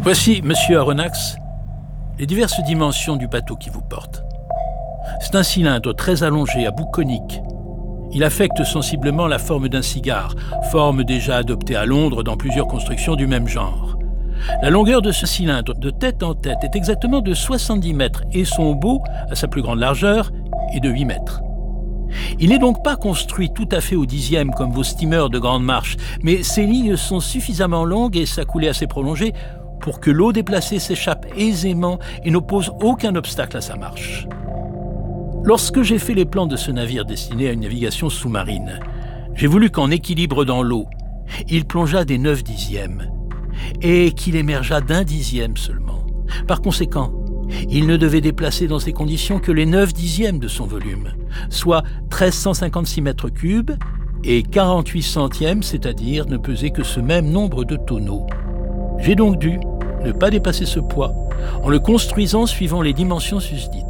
Voici, monsieur Aronnax, les diverses dimensions du bateau qui vous porte. C'est un cylindre très allongé à bout conique. Il affecte sensiblement la forme d'un cigare, forme déjà adoptée à Londres dans plusieurs constructions du même genre. La longueur de ce cylindre, de tête en tête, est exactement de 70 mètres et son bot, à sa plus grande largeur, est de 8 mètres. Il n'est donc pas construit tout à fait au dixième comme vos steamers de grande marche, mais ses lignes sont suffisamment longues et sa coulée assez prolongée pour que l'eau déplacée s'échappe aisément et n'oppose aucun obstacle à sa marche. Lorsque j'ai fait les plans de ce navire destiné à une navigation sous-marine, j'ai voulu qu'en équilibre dans l'eau, il plongeât des 9/10 et qu'il émergeât d'1 dixième seulement. Par conséquent, il ne devait déplacer dans ces conditions que les 9/10 de son volume, soit 1356 mètres cubes et 48 centièmes, c'est-à-dire ne peser que ce même nombre de tonneaux. J'ai donc dû ne pas dépasser ce poids en le construisant suivant les dimensions susdites.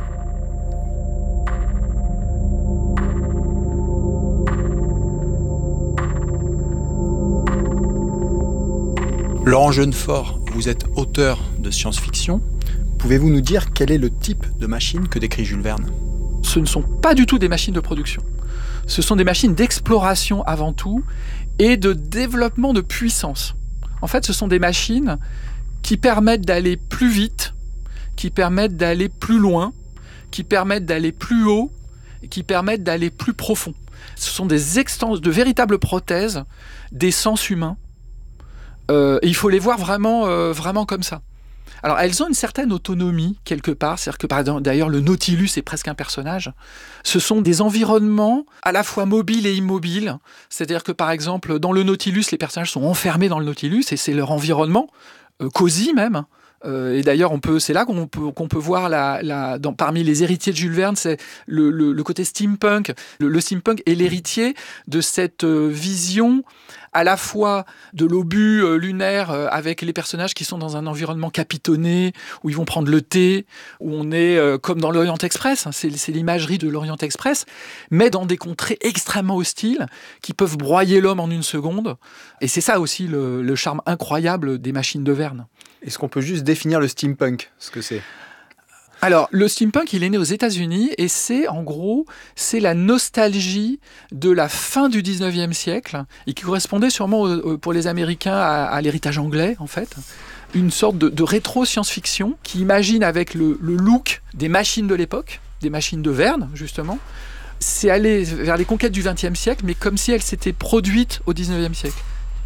Laurent Jeunefort, vous êtes auteur de science-fiction. Pouvez-vous nous dire quel est le type de machine que décrit Jules Verne ? Ce ne sont pas du tout des machines de production. Ce sont des machines d'exploration avant tout et de développement de puissance. En fait, ce sont des machines qui permettent d'aller plus vite, qui permettent d'aller plus loin, qui permettent d'aller plus haut et qui permettent d'aller plus profond. Ce sont des extensions, de véritables prothèses des sens humains. Et il faut les voir vraiment comme ça. Alors, elles ont une certaine autonomie, quelque part. C'est-à-dire que, par exemple, d'ailleurs, le Nautilus est presque un personnage. Ce sont des environnements à la fois mobiles et immobiles. C'est-à-dire que, par exemple, dans le Nautilus, les personnages sont enfermés dans le Nautilus et c'est leur environnement, cosy même. Et d'ailleurs, c'est là qu'on peut voir parmi les héritiers de Jules Verne, c'est le côté steampunk. Le steampunk est l'héritier de cette vision à la fois de l'obus lunaire avec les personnages qui sont dans un environnement capitonné, où ils vont prendre le thé, où on est comme dans l'Orient Express, c'est l'imagerie de l'Orient Express, mais dans des contrées extrêmement hostiles qui peuvent broyer l'homme en une seconde. Et c'est ça aussi le charme incroyable des machines de Verne. Est-ce qu'on peut juste définir le steampunk, ce que c'est ? Alors, le steampunk, il est né aux États-Unis et c'est la nostalgie de la fin du 19e siècle et qui correspondait sûrement pour les Américains à l'héritage anglais, en fait. Une sorte de rétro-science-fiction qui imagine avec le look des machines de l'époque, des machines de Verne, justement. C'est aller vers les conquêtes du 20e siècle, mais comme si elles s'étaient produites au 19e siècle.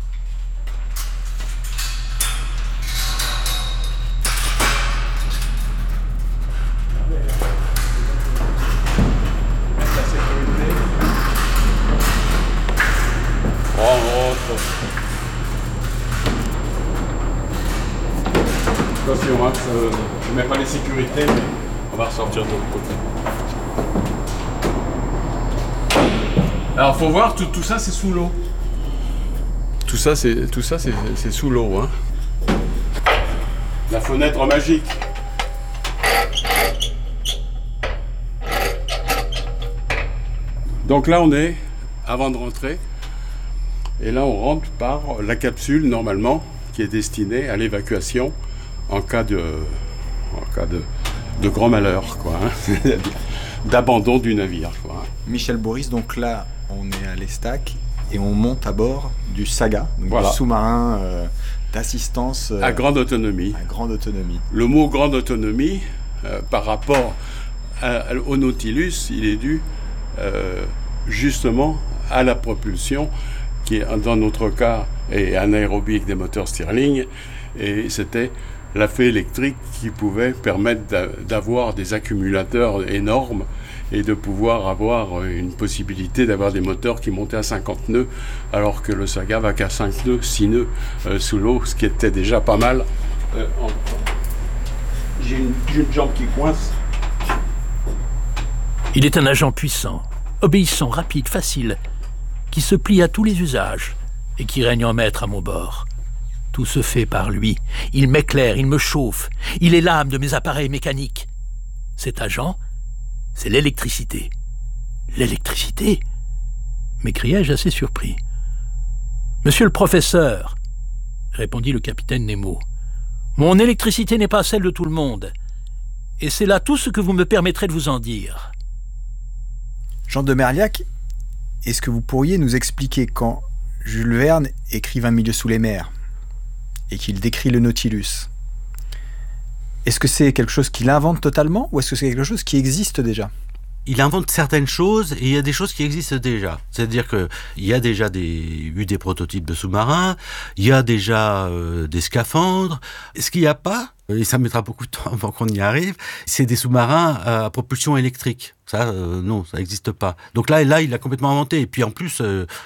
Attention, je ne mets pas les sécurités, mais on va ressortir de l'autre côté. Alors, faut voir, tout ça, c'est sous l'eau. Tout ça, c'est sous l'eau. Hein. La fenêtre magique. Donc là, on est avant de rentrer. Et là, on rentre par la capsule, normalement, qui est destinée à l'évacuation en cas de grand malheur, quoi, hein. D'abandon du navire, quoi. Michel Boris, donc là, on est à l'Estac et on monte à bord du Saga, donc voilà. Du sous-marin d'assistance à grande autonomie. À grande autonomie. Le mot grande autonomie, par rapport au Nautilus, il est dû justement à la propulsion qui, dans notre cas, est anaérobique des moteurs Stirling, et c'était la fée électrique qui pouvait permettre d'avoir des accumulateurs énormes et de pouvoir avoir une possibilité d'avoir des moteurs qui montaient à 50 nœuds, alors que le Saga va qu'à 5 nœuds, 6 nœuds sous l'eau, ce qui était déjà pas mal. J'ai une jambe qui coince. Il est un agent puissant, obéissant, rapide, facile, qui se plie à tous les usages et qui règne en maître à mon bord. Tout se fait par lui. Il m'éclaire, il me chauffe. Il est l'âme de mes appareils mécaniques. Cet agent, c'est l'électricité. L'électricité ? M'écriai-je assez surpris. « Monsieur le professeur, répondit le capitaine Nemo, Mon électricité n'est pas celle de tout le monde. Et c'est là tout ce que vous me permettrez de vous en dire. Jean de Merliac, est-ce que vous pourriez nous expliquer quand Jules Verne écrit 20 milieux sous les mers et qu'il décrit le Nautilus? Est-ce que c'est quelque chose qu'il invente totalement ou est-ce que c'est quelque chose qui existe déjà? Il invente certaines choses et il y a des choses qui existent déjà. C'est-à-dire qu'il y a déjà eu des prototypes de sous-marins, il y a déjà des scaphandres. Ce qu'il n'y a pas, et ça mettra beaucoup de temps avant qu'on y arrive, c'est des sous-marins à propulsion électrique. Ça, non, ça n'existe pas. Donc là, il a complètement inventé. Et puis en plus,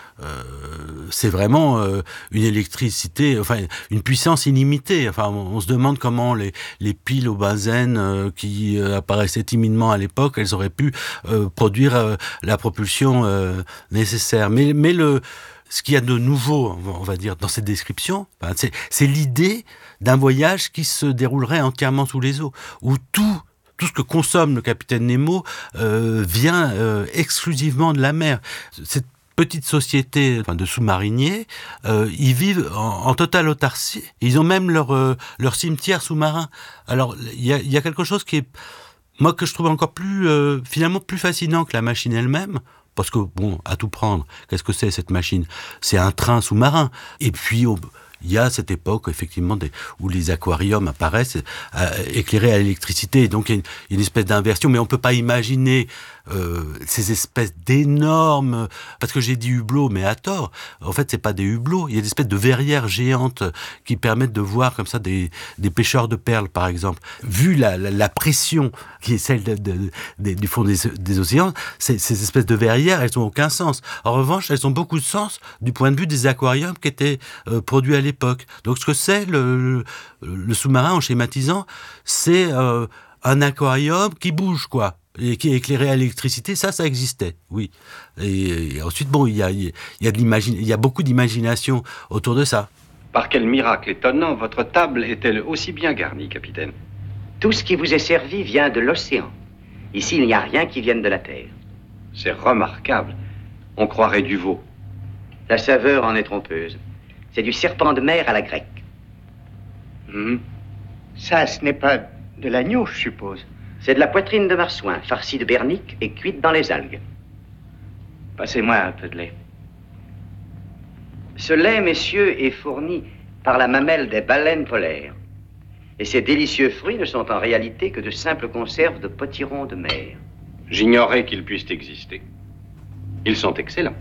c'est vraiment une électricité, enfin une puissance illimitée. Enfin, on se demande comment les piles au benzène qui apparaissaient timidement à l'époque, elles auraient pu produire la propulsion nécessaire. Mais ce qu'il y a de nouveau, on va dire, dans cette description, c'est l'idée d'un voyage qui se déroulerait entièrement sous les eaux, où tout ce que consomme le capitaine Nemo vient exclusivement de la mer. Cette petite société de sous-mariniers, ils vivent en totale autarcie. Ils ont même leur cimetière sous-marin. Alors, il y a quelque chose qui est, moi, que je trouve encore finalement plus fascinant que la machine elle-même. Parce que, bon, à tout prendre, qu'est-ce que c'est cette machine? C'est un train sous-marin. Et puis, il y a cette époque, effectivement, où les aquariums apparaissent éclairés à l'électricité. Et donc, il y a une espèce d'inversion. Mais on ne peut pas imaginer ces espèces d'énormes... Parce que j'ai dit hublots, mais à tort. En fait, c'est pas des hublots. Il y a des espèces de verrières géantes qui permettent de voir comme ça des pêcheurs de perles, par exemple. Vu la pression qui est celle du fond des océans, ces espèces de verrières, elles n'ont aucun sens. En revanche, elles ont beaucoup de sens du point de vue des aquariums qui étaient produits à l'époque. Donc, ce que c'est le sous-marin, en schématisant, c'est un aquarium qui bouge, quoi. Et qui est éclairé à l'électricité, ça existait, oui. Et ensuite, bon, il y a beaucoup d'imagination autour de ça. Par quel miracle étonnant, votre table est-elle aussi bien garnie, capitaine? Tout ce qui vous est servi vient de l'océan. Ici, il n'y a rien qui vienne de la terre. C'est remarquable. On croirait du veau. La saveur en est trompeuse. C'est du serpent de mer à la grecque. Ça, ce n'est pas de l'agneau, je suppose. C'est de la poitrine de marsouin, farcie de bernique et cuite dans les algues. Passez-moi un peu de lait. Ce lait, messieurs, est fourni par la mamelle des baleines polaires. Et ces délicieux fruits ne sont en réalité que de simples conserves de potirons de mer. J'ignorais qu'ils puissent exister. Ils sont excellents.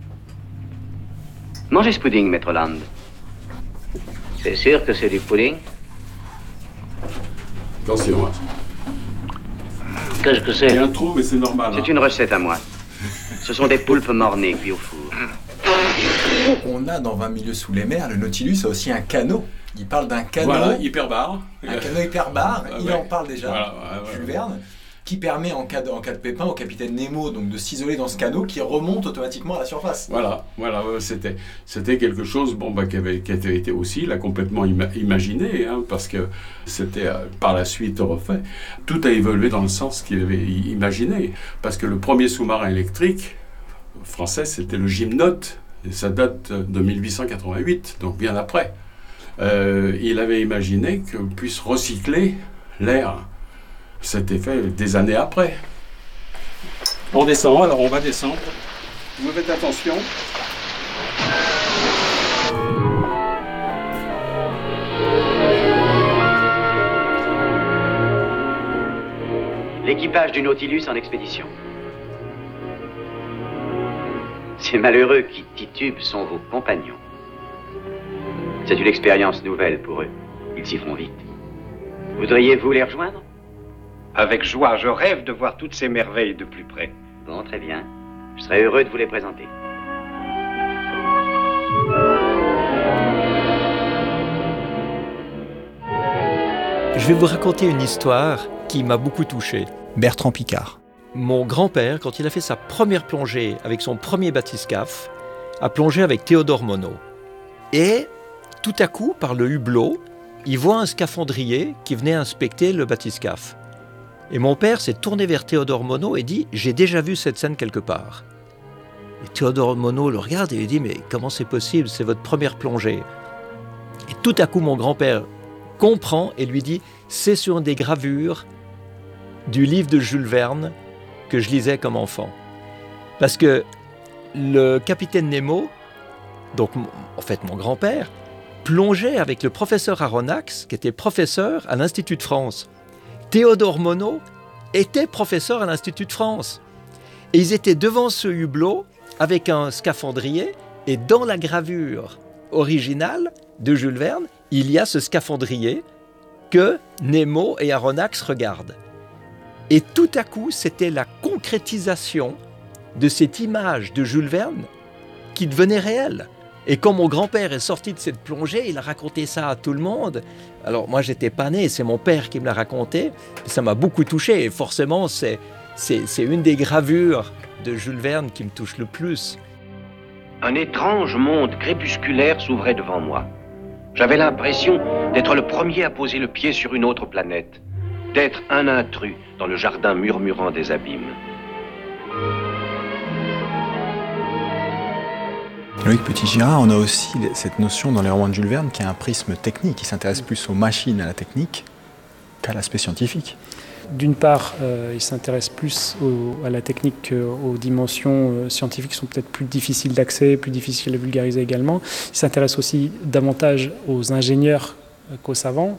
Mangez ce pudding, maître Land. C'est sûr que c'est du pudding? Attention. Qu'est-ce que c'est? Il y a un trou, mais c'est normal. C'est une recette à moi. Ce sont des poulpes mornées cuits au four. On a dans 20 milieux sous les mers, le Nautilus a aussi un canot. Il parle d'un canot. Voilà, hyperbare. Un canot hyperbare, il en parle déjà, voilà, Jules Verne, qui permet en cas de pépin au capitaine Nemo donc de s'isoler dans ce canot qui remonte automatiquement à la surface. Voilà, c'était quelque chose qui avait été aussi là complètement imaginé, parce que c'était par la suite refait. Tout a évolué dans le sens qu'il avait imaginé, parce que le premier sous-marin électrique français, c'était le Gymnote, et ça date de 1888, donc bien après. Il avait imaginé qu'on puisse recycler l'air. C'était fait des années après. On descend, alors on va descendre. Vous faites attention. L'équipage du Nautilus en expédition. Ces malheureux qui titubent sont vos compagnons. C'est une expérience nouvelle pour eux. Ils s'y font vite. Voudriez-vous les rejoindre? Avec joie, je rêve de voir toutes ces merveilles de plus près. Bon, très bien. Je serai heureux de vous les présenter. Je vais vous raconter une histoire qui m'a beaucoup touché. Bertrand Piccard. Mon grand-père, quand il a fait sa première plongée avec son premier bathyscaphe, a plongé avec Théodore Monod. Et tout à coup, par le hublot, il voit un scaphandrier qui venait inspecter le bathyscaphe. Et mon père s'est tourné vers Théodore Monod et dit « J'ai déjà vu cette scène quelque part ». Et Théodore Monod le regarde et lui dit « Mais comment c'est possible? C'est votre première plongée ». Et tout à coup, mon grand-père comprend et lui dit « C'est sur des gravures du livre de Jules Verne que je lisais comme enfant. » Parce que le capitaine Nemo, donc en fait mon grand-père, plongeait avec le professeur Aronnax, qui était professeur à l'Institut de France. Théodore Monod était professeur à l'Institut de France. Et ils étaient devant ce hublot avec un scaphandrier, et dans la gravure originale de Jules Verne, il y a ce scaphandrier que Nemo et Aronnax regardent. Et tout à coup, c'était la concrétisation de cette image de Jules Verne qui devenait réelle. Et quand mon grand-père est sorti de cette plongée, il a raconté ça à tout le monde. Alors moi, j'étais pas né, c'est mon père qui me l'a raconté. Ça m'a beaucoup touché, et forcément, c'est une des gravures de Jules Verne qui me touche le plus. Un étrange monde crépusculaire s'ouvrait devant moi. J'avais l'impression d'être le premier à poser le pied sur une autre planète, d'être un intrus dans le jardin murmurant des abîmes. Loïc Petit-Girard, on a aussi cette notion dans les romans de Jules Verne qui a un prisme technique, qui s'intéresse plus aux machines, à la technique, qu'à l'aspect scientifique. D'une part, il s'intéresse plus à la technique qu'aux dimensions scientifiques qui sont peut-être plus difficiles d'accès, plus difficiles à vulgariser également. Il s'intéresse aussi davantage aux ingénieurs qu'aux savants.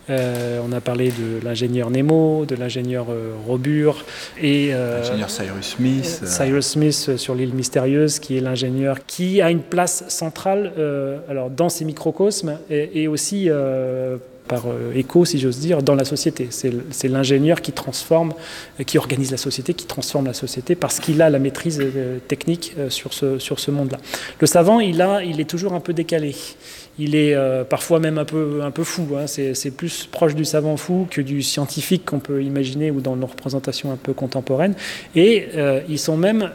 On a parlé de l'ingénieur Nemo, de l'ingénieur Robur et l'ingénieur Cyrus Smith. Cyrus Smith sur l'île mystérieuse, qui est l'ingénieur qui a une place centrale alors dans ces microcosmes et aussi par écho, si j'ose dire, dans la société. C'est l'ingénieur qui transforme, qui organise la société, qui transforme la société parce qu'il a la maîtrise technique sur ce monde-là. Le savant, il est toujours un peu décalé. Il est parfois même un peu fou. Hein. C'est plus proche du savant fou que du scientifique qu'on peut imaginer ou dans nos représentations un peu contemporaines. Et ils sont même,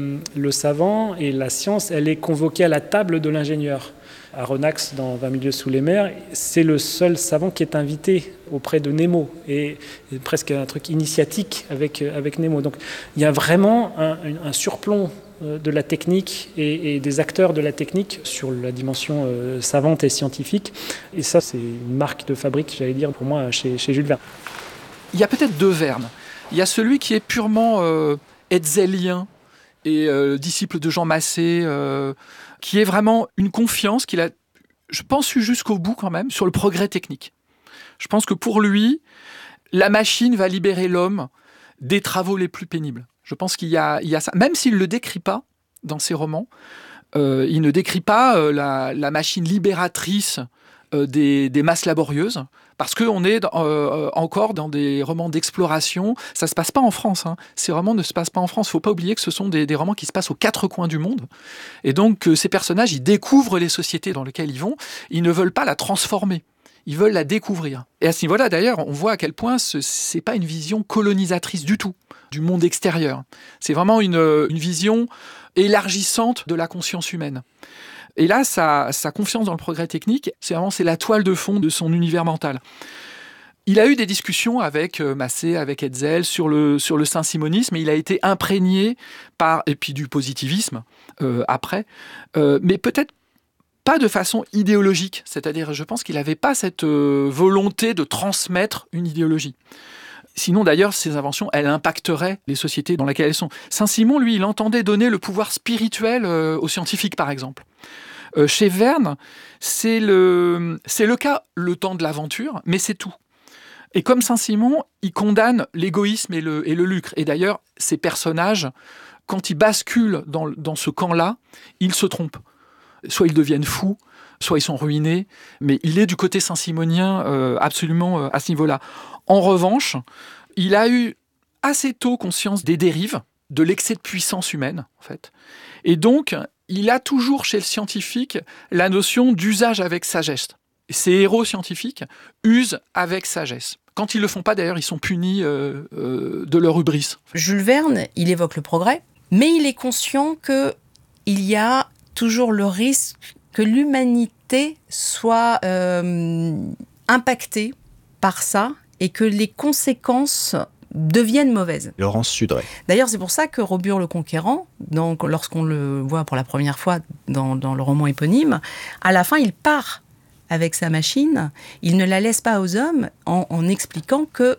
le savant et la science, elle est convoquée à la table de l'ingénieur. Aronnax, dans 20 milieux sous les mers, c'est le seul savant qui est invité auprès de Nemo, et presque un truc initiatique avec Nemo. Donc il y a vraiment un surplomb de la technique et des acteurs de la technique sur la dimension savante et scientifique. Et ça, c'est une marque de fabrique, j'allais dire, pour moi, chez Jules Verne. Il y a peut-être deux Verne. Il y a celui qui est purement hetzelien et disciple de Jean Massé, qui est vraiment une confiance qu'il a, je pense, eu jusqu'au bout quand même, sur le progrès technique. Je pense que pour lui, la machine va libérer l'homme des travaux les plus pénibles. Je pense qu'il y a ça. Même s'il ne le décrit pas dans ses romans, il ne décrit pas la machine libératrice des masses laborieuses, parce qu'on est encore dans des romans d'exploration. Ça ne se passe pas en France. Hein. Ces romans ne se passent pas en France. Il ne faut pas oublier que ce sont des romans qui se passent aux quatre coins du monde. Et donc, ces personnages, ils découvrent les sociétés dans lesquelles ils vont. Ils ne veulent pas la transformer. Ils veulent la découvrir. Et à ce niveau-là, d'ailleurs, on voit à quel point ce n'est pas une vision colonisatrice du tout du monde extérieur. C'est vraiment une vision élargissante de la conscience humaine. Et là, sa confiance dans le progrès technique, c'est la toile de fond de son univers mental. Il a eu des discussions avec Massé, avec Hetzel sur le saint-simonisme, et il a été imprégné et puis du positivisme après, mais peut-être pas de façon idéologique. C'est-à-dire, je pense qu'il n'avait pas cette volonté de transmettre une idéologie. Sinon, d'ailleurs, ses inventions, elles impacteraient les sociétés dans lesquelles elles sont. Saint-Simon, lui, il entendait donner le pouvoir spirituel aux scientifiques, par exemple. Chez Verne, c'est le cas, le temps de l'aventure, mais c'est tout. Et comme Saint-Simon, il condamne l'égoïsme et le lucre. Et d'ailleurs, ces personnages, quand ils basculent dans ce camp-là, ils se trompent. Soit ils deviennent fous, soit ils sont ruinés, mais il est du côté saint-simonien absolument à ce niveau-là. En revanche, il a eu assez tôt conscience des dérives, de l'excès de puissance humaine, en fait. Et donc, il a toujours chez le scientifique la notion d'usage avec sagesse. Ces héros scientifiques usent avec sagesse. Quand ils ne le font pas, d'ailleurs, ils sont punis de leur hubris. Jules Verne, il évoque le progrès, mais il est conscient qu'il y a toujours le risque que l'humanité soit impactée par ça et que les conséquences deviennent mauvaises. Laurence Sudray. D'ailleurs, c'est pour ça que Robur le Conquérant, donc, lorsqu'on le voit pour la première fois dans le roman éponyme, à la fin, il part avec sa machine, il ne la laisse pas aux hommes en expliquant que